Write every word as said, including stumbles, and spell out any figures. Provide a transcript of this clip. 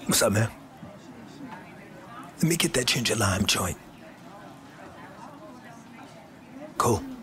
What's up, man? Let me get that ginger lime joint. Cool.